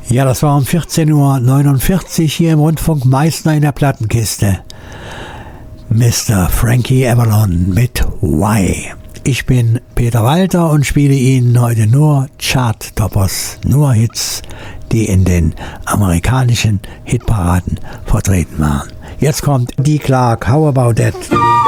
Ja, das war um 14:49 Uhr hier im Rundfunk Meißner in der Plattenkiste. Mr. Frankie Avalon mit Why. Ich bin Peter Walter und spiele Ihnen heute nur Chart-Toppers, nur Hits, die in den amerikanischen Hitparaden vertreten waren. Jetzt kommt Dee Clark, How About That?